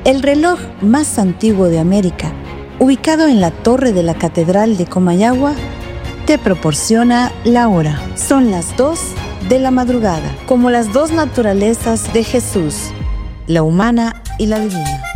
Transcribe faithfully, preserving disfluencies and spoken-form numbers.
El reloj más antiguo de América, ubicado en la torre de la Catedral de Comayagua, te proporciona la hora. Son las dos de la madrugada, como las dos naturalezas de Jesús, la humana y la divina.